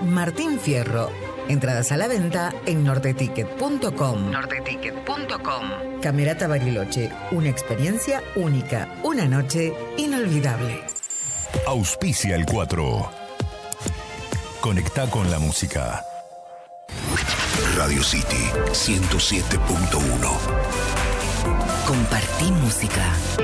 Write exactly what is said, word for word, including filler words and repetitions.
Martín Fierro. Entradas a la venta en norteticket punto com. norteticket punto com. Camerata Bariloche, una experiencia única, una noche inolvidable. Auspicia el cuatro. Conecta con la música. Radio City ciento siete punto uno. Compartí música.